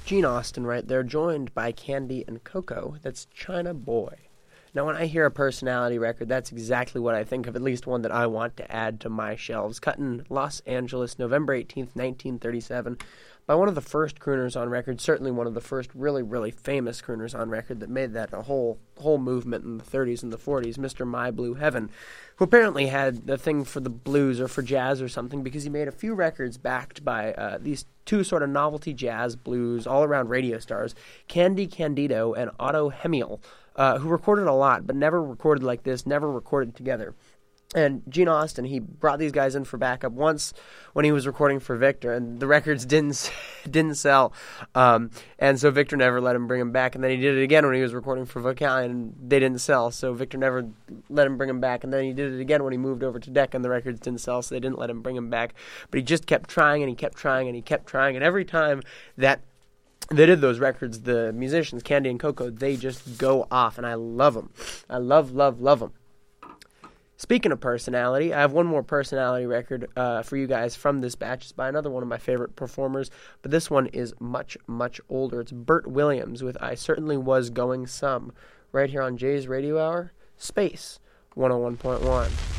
Gene Austin right there, joined by Candy and Coco. That's China Boy. Now, when I hear a personality record, that's exactly what I think of, at least one that I want to add to my shelves. Cut in Los Angeles, November 18th, 1937, by one of the first crooners on record, certainly one of the first really, really famous crooners on record that made that a whole movement in the 30s and the 40s, Mr. My Blue Heaven, who apparently had a thing for the blues or for jazz or something because he made a few records backed by these two sort of novelty jazz blues all-around radio stars, Candy Candido and Otto Hemiel, who recorded a lot but never recorded like this, never recorded together. And Gene Austin, he brought these guys in for backup once when he was recording for Victor, and the records didn't sell. And so Victor never let him bring him back. And then he did it again when he was recording for Vocalion, and they didn't sell. So Victor never let him bring him back. And then he did it again when he moved over to Decca, and the records didn't sell, so they didn't let him bring him back. But he just kept trying, and he kept trying, and he kept trying. And every time that they did those records, the musicians, Candy and Coco, they just go off, and I love them. I love them. Speaking of personality, I have one more personality record for you guys from this batch. It's by another one of my favorite performers, but this one is much, much older. It's Bert Williams with I Certainly Was Going Some, right here on Jay's Radio Hour, Space 101.1.